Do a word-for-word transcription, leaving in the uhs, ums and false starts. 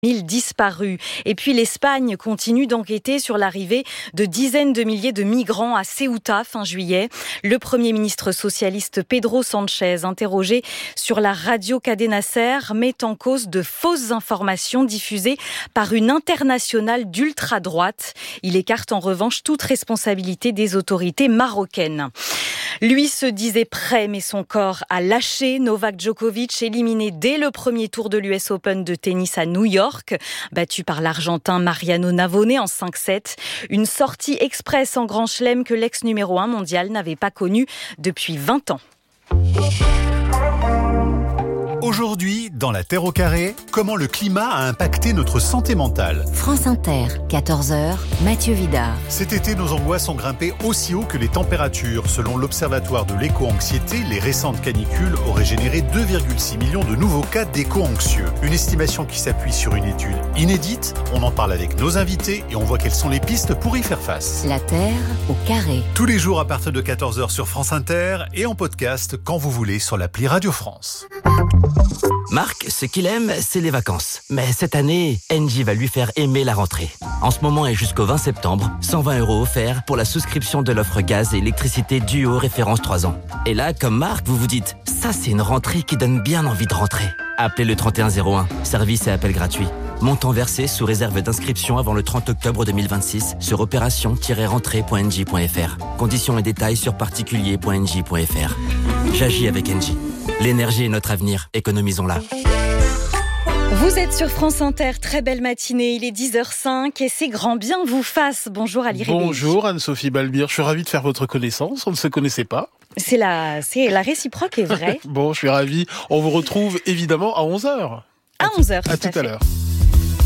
mille disparus. Et puis l'Espagne continue d'enquêter sur l'arrivée de dizaines de milliers de migrants à Ceuta fin juillet. Le Premier ministre socialiste Pedro Sánchez, interrogé sur la radio Cadena Ser, met en cause de fausses informations diffusées par une internationale d'ultra-droite. Il écarte en revanche toute responsabilité des autorités marocaines. Lui se disait prêt, mais son corps a lâché. Novak Djokovic, éliminé dès le premier tour de l'U S Open de tennis à New York, battu par l'Argentin Mariano Navone en cinq sept. Une sortie express en Grand Chelem que l'ex numéro un mondial n'avait pas connue depuis vingt ans. Aujourd'hui, dans La Terre au carré, comment le climat a impacté notre santé mentale. France Inter, quatorze heures, Mathieu Vidard. Cet été, nos angoisses ont grimpé aussi haut que les températures. Selon l'Observatoire de l'éco-anxiété, les récentes canicules auraient généré deux virgule six millions de nouveaux cas d'éco-anxieux. Une estimation qui s'appuie sur une étude inédite. On en parle avec nos invités et on voit quelles sont les pistes pour y faire face. La Terre au carré. Tous les jours à partir de quatorze heures sur France Inter et en podcast quand vous voulez sur l'appli Radio France. Marc, ce qu'il aime, c'est les vacances. Mais cette année, Engie va lui faire aimer la rentrée. En ce moment et jusqu'au vingt septembre, cent vingt euros offerts pour la souscription de l'offre gaz et électricité Duo référence trois ans. Et là, comme Marc, vous vous dites, ça c'est une rentrée qui donne bien envie de rentrer. Appelez le trente et un zéro un, service et appel gratuit. Montant versé sous réserve d'inscription avant le trente octobre deux mille vingt-six sur opération tiret rentrée point engie point f r. Conditions et détails sur particulier point engie point f r. J'agis avec Engie. L'énergie est notre avenir, économisons-la. Vous êtes sur France Inter, très belle matinée, il est dix heures cinq et c'est grand bien vous fasse. Bonjour Ali Rébéi. Bonjour Anne-Sophie Balbir, je suis ravi de faire votre connaissance, on ne se connaissait pas. C'est la, c'est la réciproque est vraie. Bon, je suis ravi, on vous retrouve évidemment à onze heures. À onze heures. À tout à l'heure.